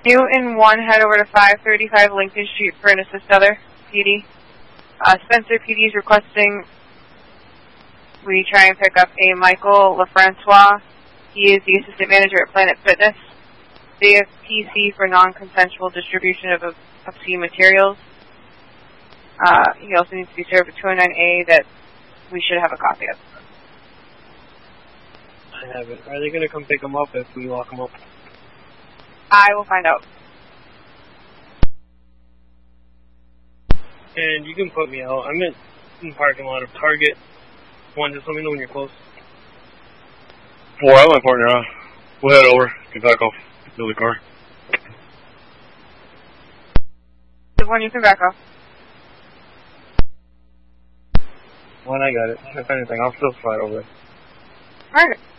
Newton 1, head over to 535 Lincoln Street for an assist other, PD. Spencer PD is requesting we try and pick up a Michael LaFrancois. He is the assistant manager at Planet Fitness. They have PC for non-consensual distribution of obscene materials. He also needs to be served a 209A that we should have a copy of. I have it. Are they going to come pick him up if we lock him up? I will find out. And you can put me out. I'm in the parking lot of Target. Just let me know when you're close. Well, I have my partner out. We'll head over. Get back off. Fill the car. When you can back off. When I got it. If anything, I'll still slide over. Alright.